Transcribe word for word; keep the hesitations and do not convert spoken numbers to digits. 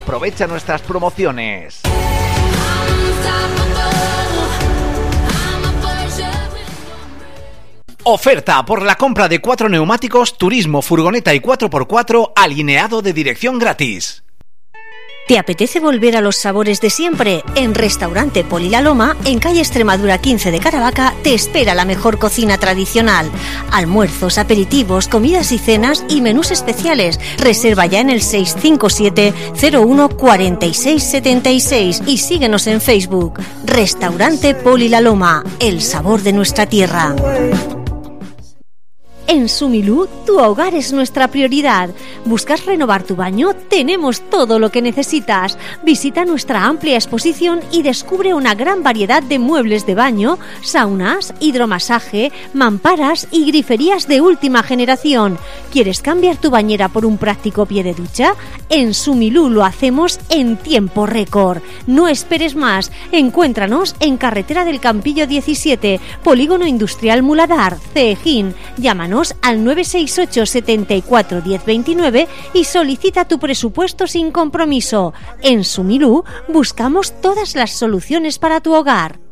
Aprovecha nuestras promociones. Oferta por la compra de cuatro neumáticos, turismo, furgoneta y cuatro por cuatro, alineado de dirección gratis. ¿Te apetece volver a los sabores de siempre? En Restaurante Poli La Loma, en calle Extremadura quince de Caravaca, te espera la mejor cocina tradicional. Almuerzos, aperitivos, comidas y cenas y menús especiales. Reserva ya en el seis cinco siete cero uno cuatro seis siete seis y síguenos en Facebook. Restaurante Poli La Loma, el sabor de nuestra tierra. En Sumilú, tu hogar es nuestra prioridad. ¿Buscas renovar tu baño? Tenemos todo lo que necesitas. Visita nuestra amplia exposición y descubre una gran variedad de muebles de baño, saunas, hidromasaje, mamparas y griferías de última generación. ¿Quieres cambiar tu bañera por un práctico pie de ducha? En Sumilú lo hacemos en tiempo récord. No esperes más. Encuéntranos en Carretera del Campillo diecisiete, Polígono Industrial Muladar, Ceejín. Llámanos al nueve seis ocho setenta y cuatro diez veintinueve y solicita tu presupuesto sin compromiso. En Sumilú buscamos todas las soluciones para tu hogar.